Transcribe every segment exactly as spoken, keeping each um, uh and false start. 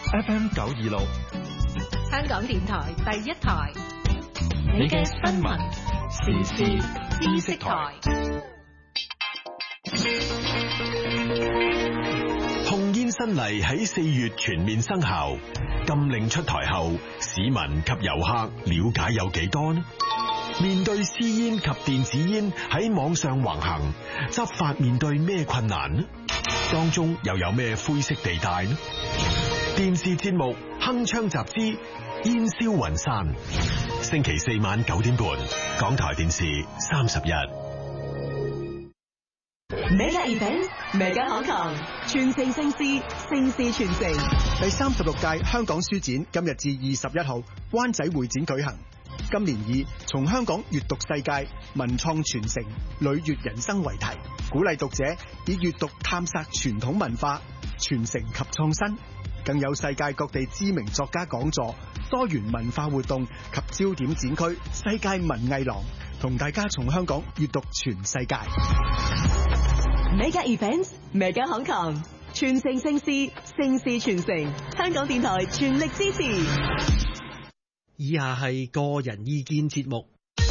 F M 九二六， 香港電台第一台，你嘅新聞時事知識台。 控煙新例喺四月全面生效，禁令出台後，市民及遊客了解有幾多呢？面對私煙及電子煙喺網上橫行，執法面對咩困難呢？當中又有咩灰色地帶呢？電視節目《鏗鏘集之煙消雲散》，星期四晚九點半，港台電視三十一。 Mega Event Mega Hong Kong，傳承盛事，盛事傳承。 第三十六屆香港書展今日至二十一號灣仔會展舉行。今年以從香港閱讀世界、文創傳承、旅閱人生為題，鼓勵讀者以閱讀探索傳統文化、傳承及創新。更有世界各地知名作家講座、多元文化活動及焦點展區世界文藝廊，同大家從香港閱讀全世界。 Mega Events Mega Hong Kong，傳承盛事，盛事傳承。香港電台全力支持。 以下係個人意見節目，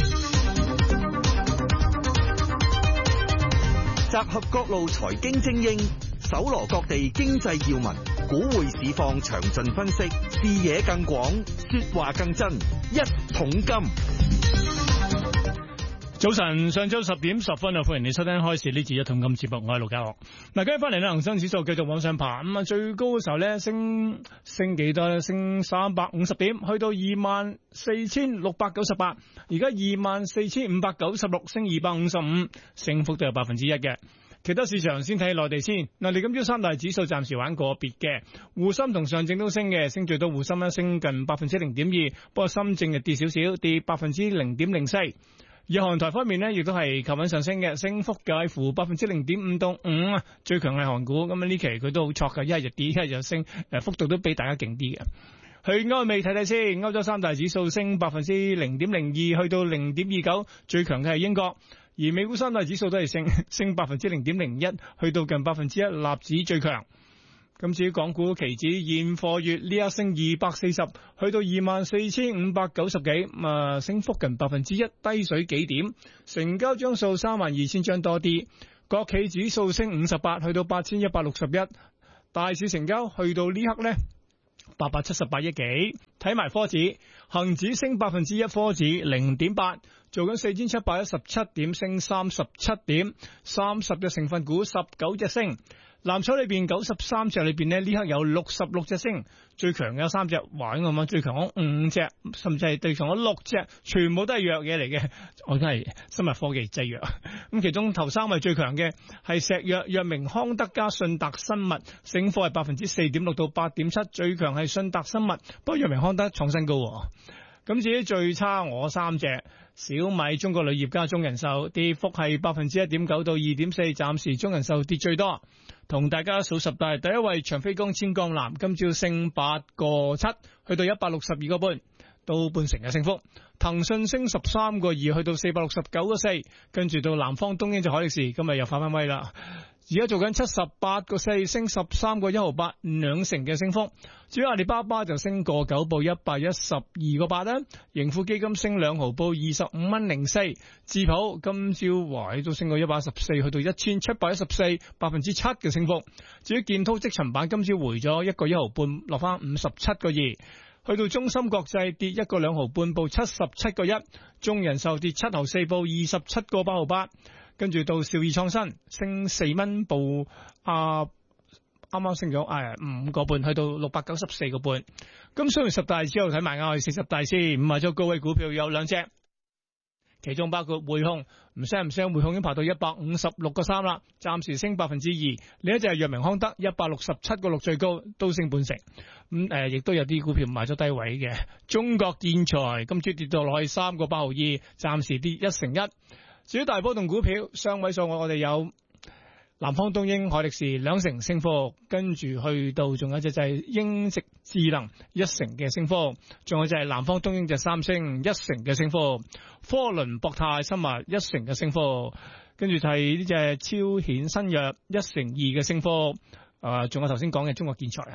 集合各路財經精英，搜羅各地經濟要聞，股匯市況詳盡分析，視野更廣，說話更真，一桶金。 早晨，上晝十點十分啊！歡迎你收聽開始呢節一桶金節目，我係陸家樂。嗱，今日翻嚟咧，恒生指數繼續往上爬，咁啊最高嘅時候咧升升幾多咧？升三百五十點，去到二萬四千六百九十八，而家二萬四千五百九十六，升二百五十五，升幅都有百分之一嘅。其他市場先睇內地先。嗱，你今朝三大指數暫時玩個別嘅，滬深同上證都升嘅，升最多滬深咧升近百分之零點二，不過深證就跌少少，跌百分之零點零四。日韓台方面呢，亦都係求穩上升嘅，升幅介乎百分之零點五到五啊。最強係韓股，咁啊呢期佢都好挫嘅，一日跌一日就升，誒幅度都比大家勁啲嘅。去歐美睇睇先，歐洲三大指數升百分之零點零二，去到零點二九，最強嘅係英國。而美股三大指數都係升，升百分之零點零一，去到近百分之一，納指最強。咁至於港股期指現貨月呢一升二百四十，去到二萬四千五百九十幾，啊升幅近百分之一，低水幾點，成交張數三萬二千張多啲。國企指數升五十八，去到八千一百六十一，大市成交去到呢刻呢八百七十八億幾。睇埋科指，恒指升百分之一，科指零點八，做緊四千七百一十七點，升三十七點，三十隻成分股十九隻升。藍籌裏邊九十三隻裏邊呢，呢刻有六十六隻升，最強有三隻玩咁啊，最強嗰五隻，甚至係最強嗰六隻，全部都係藥嘢嚟嘅。我都係生物科技製藥。咁其中頭三位最強嘅係石藥、藥明康德加信達生物，升幅係百分之四點六到八點七，最強係信達生物，不過藥明康德創新高。咁至於最差我三隻，小米、中國鋁業加中人壽，跌幅係百分之一點九到二點四，暫時中人壽跌最多。同大家數十大，第一位長飛光千鋼藍，今朝升八個七，去到一百六十二個半，到半成嘅升幅。騰訊升十三個二，去到四百六十九個四，跟住到南方東英就海力士，今日又發翻威啦。而家做緊七十八個四，升十三個一毫八，兩成嘅升幅。至於阿里巴巴就升個九，報一百一十二個八啦。盈富基金升兩毫，報二十五蚊零四。智普今朝華都升過一百一十四，去到一千七百一十四，百分之七嘅升幅。至於建滔積層板今朝回咗一個一毫半，落翻五十七個二。去到中芯國際跌一個兩毫半，報七十七個一。中人壽跌七毫四，報二十七個八毫八。跟住到兆易創新升四蚊，報啊啱啱升咗誒五個半，去到六百九十四個半。咁雖然十大之後睇埋我哋四十大先，五十周高位股票有兩隻，其中包括匯控，唔聲唔聲，匯控已經爬到一百五十六個三啦，暫時升百分之二。另一隻係藥明康德，一百六十七個六最高，都升半成。咁誒，亦都有啲股票賣咗低位嘅，中國建材今朝跌到落去三個八毫二，暫時跌一成一。至於大波動股票，雙位數我我哋有南方東英、海力士兩成升幅，跟住去到仲有一隻就係英直智能一成嘅升幅，仲有就係南方東英就三升一成嘅升幅，科倫博泰生物一成嘅升幅，跟住就係呢隻超顯新藥一成二嘅升幅，啊、呃，仲有頭先講嘅中國建材係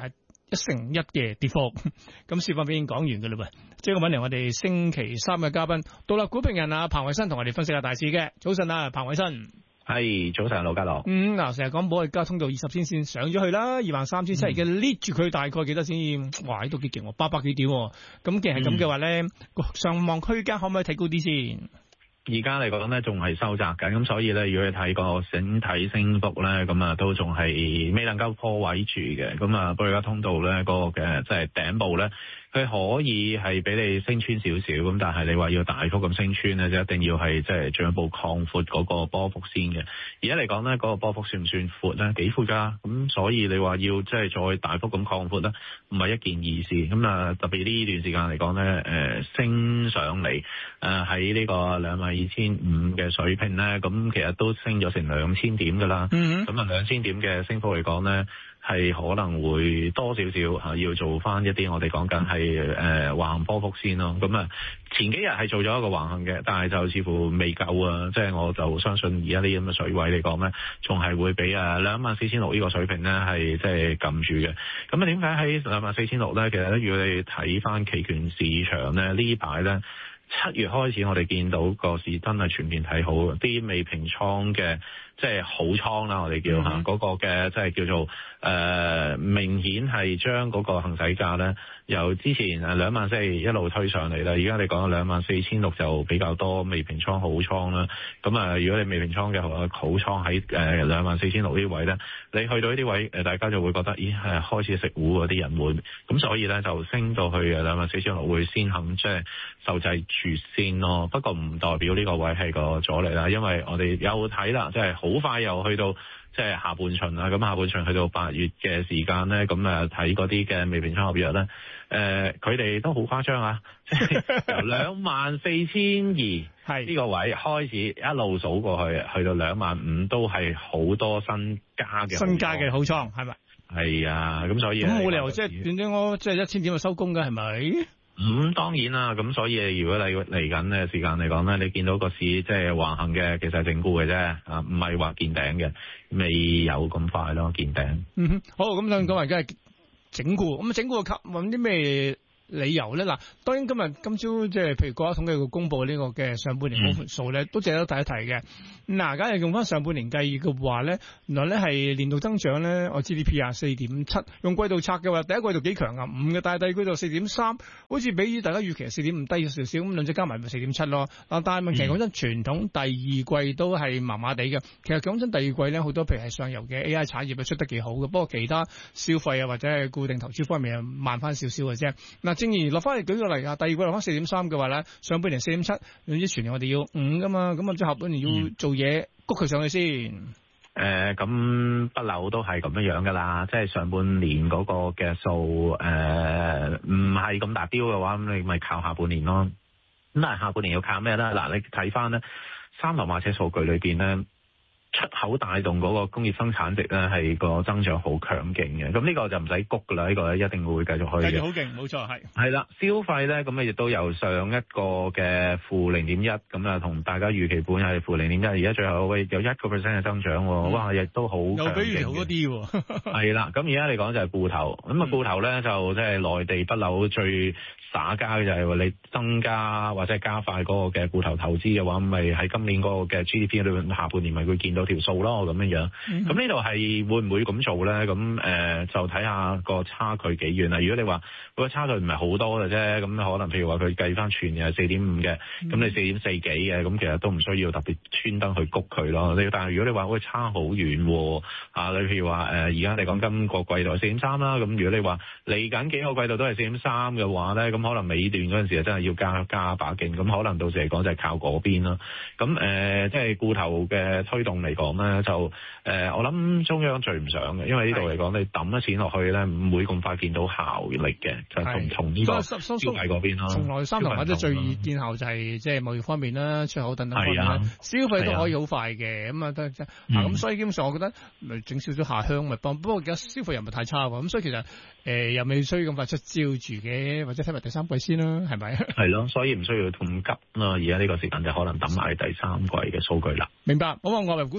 一成一嘅跌幅。咁市況表已經講完嘅啦噃，即係揾嚟我哋星期三嘅嘉賓，獨立股評人啊彭偉新同我哋分析下大市嘅。早晨啊，彭偉新。 係早晨，盧家樂。 嗯，嗱，成日講保利加通道二十天線上咗去啦，二萬三千七，而家 lead 住佢大概幾多先？哇，呢度幾勁喎，八百幾點喎。咁既然係咁嘅話咧，上望區間可唔可以睇高啲先？ 而家嚟講咧，仲係收窄緊，咁所以咧，如果你睇個整體升幅咧，咁啊都仲係未能夠破位住嘅。咁啊，保利加通道咧，嗰個嘅即係頂部咧，佢可以係俾你升穿少少，咁但係你話要大幅咁升穿咧，就一定要係即係進一步擴闊嗰個波幅先嘅。而家嚟講咧，嗰個波幅算唔算闊咧？幾闊㗎？咁所以你話要即係再大幅咁擴闊咧，唔係一件易事。咁啊，特別呢段時間嚟講咧，誒升上嚟誒喺呢個兩萬二千五嘅水平咧，咁其實都升咗成兩千點㗎啦。咁啊，兩千點嘅升幅嚟講咧，係可能會多少少嚇，要做翻一啲我哋講緊係誒橫行波幅先咯。咁啊，前幾日係做咗一個橫行嘅，但係就似乎未夠啊。即係我就相信而家啲咁嘅水位嚟講咧，仲係會比啊兩萬四千六呢個水平咧係即係撳住嘅。咁啊，點解喺兩萬四千六咧？其實咧，如果你睇翻期權市場咧，呢排咧。七月開始，我哋見到個市真係全面睇好，啲未平倉嘅即係好倉啦，我哋叫嚇嗰個嘅即係叫做誒、呃、明顯係將嗰個行使價咧由之前誒兩萬四一路推上嚟啦。而家你講兩萬四千六就比較多未平倉好倉啦。咁啊，如果你未平倉嘅好倉喺誒兩萬四千六呢位咧，你去到呢啲位誒，大家就會覺得咦係開始食糊嗰啲人會咁，所以咧就升到去誒兩萬四千六會先肯即係受制住先咯。不過唔代表呢個位係個阻力啦，因為我哋有睇啦，即係好快又去到即係下半旬啦。咁下半旬去到八月嘅時間咧，咁誒睇嗰啲嘅未平倉合約咧，誒佢哋都好誇張啊！即係由兩萬四千二係呢個位開始一路數過去，去到兩萬五都係好多新加嘅新加嘅好倉係咪？ 係啊，咁所以咁冇理由即係點點我即係一千點就收工㗎係咪？ 咁、嗯、當然啦，咁所以如果你嚟緊嘅時間嚟講咧，你見到個市即係橫行嘅，其實係整固嘅啫，啊，唔係話見頂嘅，未有咁快咯，見頂。 嗯哼，好，咁想講話而家係整固，咁整固嘅揾啲咩理由咧？嗱，當然今日今朝即係譬如國家統計局公布呢個嘅上半年嗰盤數咧，都值得睇一睇嘅。嗱，假如用翻上半年計嘅話咧，原來咧係年度增長咧，我 G D P 啊四點七，用季度拆嘅話，第一季度幾強啊，五嘅，但係第二季度四點三，好似比大家預期四點五低咗少少，咁兩隻加埋咪四點七咯。嗱，但係問題講真，傳統第二季都係麻麻地嘅。其實講真，第二季咧好多譬如係上游嘅 A I 產業啊出得幾好嘅，不過其他消費啊或者係固定投資方面啊慢翻少少嘅啫。嗱，正如落翻嚟舉個例啊，第二季落翻四點三嘅話咧，上半年四點七，總之全年我哋要五噶嘛，咁啊即係下半年要做嘢谷佢上去先。誒、 嗯，咁不嬲都係咁樣樣噶啦，即係上半年嗰個嘅數誒唔係咁達標嘅話，咁你咪靠下半年咯。咁但係下半年要靠咩咧？嗱，你睇翻咧三頭馬車數據裏邊咧，出口帶動嗰個工業生產值咧係個增長好強勁嘅，咁呢個就唔使谷噶啦，呢、這個一定會繼續去嘅。 繼續好勁，冇錯係。係啦，消費咧咁啊亦都由上一個嘅負零點一，咁啊同大家預期本係負零點一，而家最後喂有一個 percent 嘅增長，嗯、哇，亦都好強勁。又比預期好多啲喎。係啦，咁而家嚟講就係固投，咁啊固投咧就即係內地不嬲最耍家嘅就係話你增加或者係加快嗰個嘅固投投資嘅話，咁咪喺今年嗰個嘅 G D P 裏面下半年咪會見到條數咯，咁樣樣。咁呢度係會唔會咁做咧？咁誒、呃、就睇下個差距幾遠啦。如果你話個差距唔係好多嘅啫，咁可能譬如話佢計翻全嘅係四點五嘅，咁你四點四幾嘅，咁其實都唔需要特別專登去谷佢咯。你但係如果你話會差好遠喎，啊你譬如話誒而家你講今個季度係四點三啦，咁如果你話嚟緊幾個季度都係四點三嘅話咧，咁可能尾段嗰陣時就真係要加加把勁，咁可能到時嚟講就係靠嗰邊啦。咁誒、呃、即係固投嘅推動嚟講咧，就誒、呃、我諗中央最唔想嘅，因為呢度嚟講你抌咗錢落去咧，唔會咁快見到效力嘅，就同從呢個消費嗰邊咯。從來三頭或者最易見效就係即係貿易方面啦、出口等等方面啦，消費都可以好快嘅，咁啊得啫。咁所以基本上我覺得咪整少少下鄉咪幫，不過而家消費又唔係太差喎，咁所以其實誒、呃、又未需要咁快出招住嘅，或者睇埋第三季先啦，係咪？係咯，所以唔需要咁急啦。而家呢個時間就可能等埋第三季嘅數據啦。明白。好啊，外圍股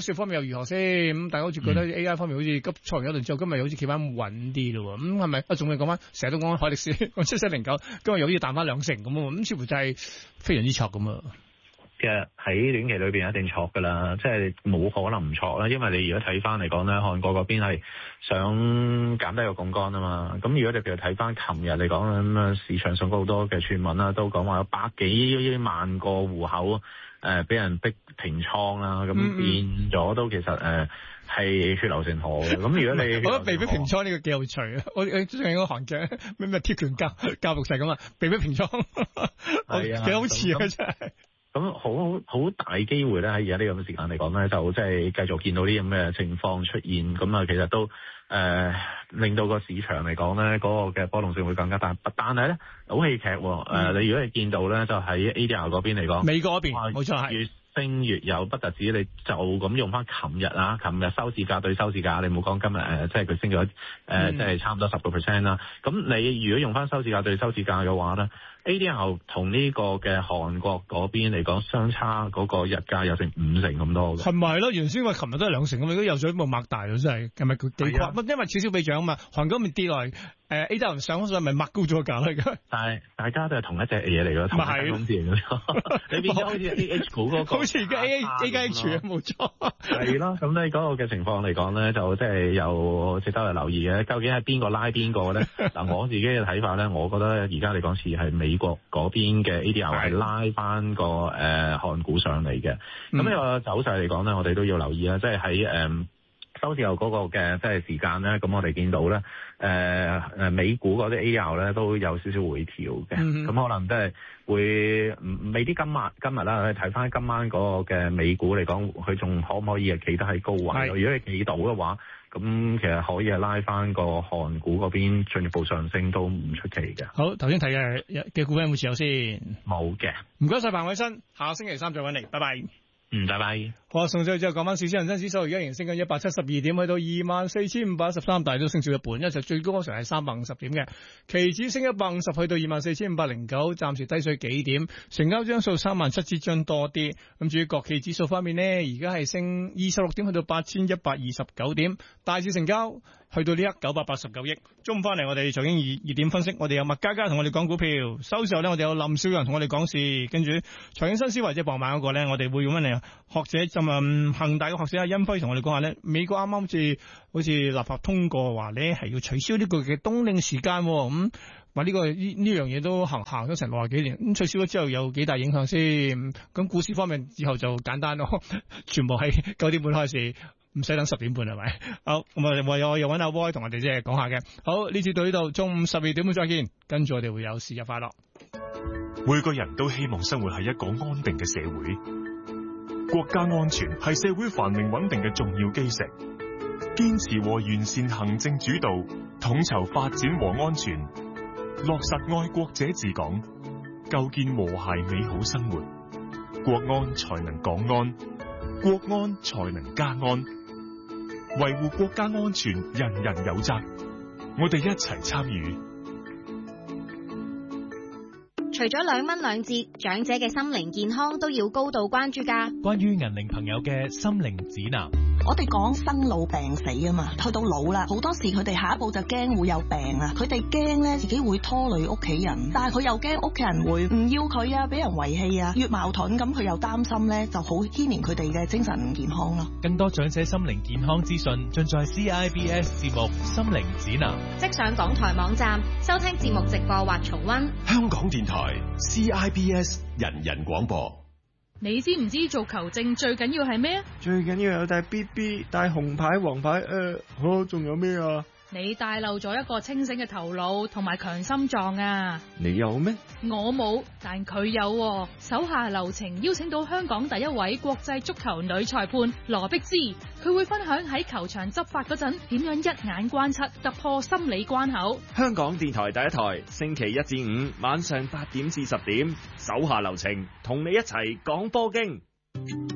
市方面又如何先？咁大家好似覺得 A I 方面好似急挫完一輪之後，今日好似企翻穩啲咯。咁係咪啊？仲係講翻，成日都講海力士講七七零九，今日又好似彈翻兩成咁啊！咁似乎就係非常之挫咁啊！ 其實喺短期裏邊一定挫㗎啦，即係冇可能唔挫啦。因為你如果睇翻嚟講咧，韓國嗰邊係想減低個槓桿啊嘛。咁如果你譬如睇翻琴日嚟講咁啊，市場上好多嘅傳聞啦，都講話有百幾萬個戶口誒俾、呃、人逼平倉啦，咁變咗都其實誒係、呃、血流成河嘅。咁如果你我覺得被逼平倉呢個幾有趣啊！我我最近嗰個韓劇咩咩鐵拳教教育成咁啊，被逼平倉係啊，幾好似啊真係。 咁好好大機會咧，喺而家呢咁嘅時間嚟講咧，就即係繼續見到啲咁嘅情況出現。咁啊，其實都誒、呃、令到個市場嚟講咧，嗰、那個嘅波動性會更加大。但係咧好戲劇喎、哦。誒、呃，你如果你見到咧，就喺 A D R 嗰邊嚟講， 美國嗰邊冇錯係越升越有，不特止你就咁用翻琴日啊，琴日收市價對收市價，你冇講今日誒、呃，即係佢升咗誒，呃嗯、即係差唔多十個 percent 啦。咁你如果用翻收市價對收市價嘅話咧，A D R 同呢個嘅韓國嗰邊嚟講，相差嗰個日價有成五成咁多嘅。係咪咯？原先話琴日都係兩成咁，你都有咗一步擘大咗，真係係咪佢幾誇？因為此消彼長啊嘛，韓國咪跌落嚟，誒 A D R 上咗上咪擘高咗個價嚟㗎。但係大家都係同一隻嘢嚟㗎，同一間公司嚟㗎。你變咗好似 A H 股嗰個，好似而家 A A 加 H 啊，冇錯。係咯，咁你嗰個嘅情況嚟講咧，就即係有值得去留意嘅。究竟係邊個拉邊個咧？嗱，我自己嘅睇法咧，我覺得而家嚟講似係美國嗰邊嘅 A D R 係拉翻個誒韓股上嚟嘅。咁呢個走勢嚟講咧，我哋都要留意啦。即係喺誒收市後嗰個嘅即係時間咧，咁我哋見到咧誒誒美股嗰啲 A D R 咧都有少少回調嘅。咁、嗯、可能即係會未必今晚今日啦，睇翻今晚嗰個嘅美股嚟講，佢仲可唔可以係企得喺高位？如果你企到嘅話，咁其實可以係拉翻個韓股嗰邊進一步上升都唔出奇嘅。好，頭先睇嘅嘅股份有冇持有先？冇嘅。唔該晒彭偉新，下星期三再揾你，拜拜。嗯，拜拜。好，送咗之後講翻市，恒生指數而家仍升緊一百七十二點，去到二萬四千五百一十三，但係都升少一半，因為就最高嗰時係三百五十點嘅。期指升一百五十，去到二萬四千五百零九，暫時低水幾點。成交張數三萬七千張多啲。咁至於國企指數方面呢，而家係升二十六點，去到八千一百二十九點。大市成交去到呢一九百八十九億。中午翻嚟，我哋財經熱熱點分析，我哋有麥嘉嘉同我哋講股票。收市後呢，我哋有林少陽同我哋講市，跟住財經新思維即係傍晚嗰個呢，我哋會用乜嚟學者就問恒大嘅學者阿殷輝同我哋講下呢，美國啱啱好似好似立法通過話呢係要取消呢個嘅冬令時間，咁話呢個呢呢樣嘢都行行咗成六十幾年，咁取消咗之後有幾大影響先？咁股市方面之後就簡單咯，全部係九點半開始。唔使等十點半係咪？好，咁啊，我又又揾阿 Boy 同我哋即係講下嘅。好，呢次到呢度，中午十二點半再見。跟住我哋會有事日快樂。 每個人都希望生活喺一個安定嘅社會，國家安全係社會繁榮穩定嘅重要基石。堅持和完善行政主導，統籌發展和安全，落實愛國者治港，構建和諧美好生活，國安才能港安，國安才能家安。維護國家安全，人人有責。我哋一齊參與。 除咗兩蚊兩折，長者嘅心靈健康都要高度關注㗎。 關於銀齡朋友嘅心靈指南。 我哋講生老病死啊嘛，去到老啦，好多時佢哋下一步就驚會有病啊，佢哋驚咧自己會拖累屋企人，但係佢又驚屋企人會唔要佢啊，俾人遺棄啊，越矛盾咁佢又擔心咧，就好牽連佢哋嘅精神健康咯。 更多長者心靈健康資訊盡在 C I B S 節目心靈指南， 即上港台網站收聽節目直播或重溫。 香港電台 C I B S 人人廣播。 你知唔知做球證最緊要係咩啊？ 最緊要有帶 B B， 帶紅牌、黃牌，誒、呃，好，仲有咩啊？ 你帶漏咗一個清醒嘅頭腦同埋強心臟啊！ 你有咩？ 我冇，但佢有。手下留情，邀請到香港第一位國際足球女裁判羅碧芝，佢會分享喺球場執法嗰陣點樣一眼關七，突破心理關口。 香港電台第一台，星期一至五晚上八點至十點，手下留情，同你一齊講波經。